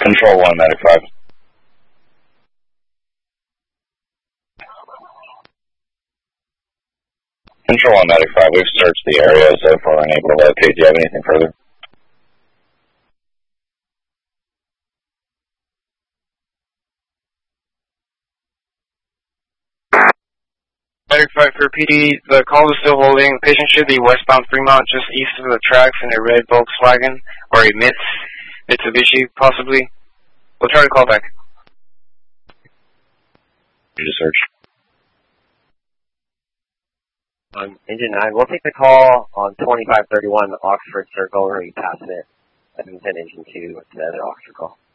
Control 1, Medic 5. Control 1, Medic 5. We've searched the area so far unable to locate. Do you have anything further? Medic 5 for PD, the call is still holding. Patient should be westbound Fremont, just east of the tracks in a red Volkswagen, or a Mitsubishi, possibly. We'll try to call back. You just search. Engine 9, we'll take the call on 2531 Oxford Circle, where you pass it, and then Engine 2 to the other Oxford call.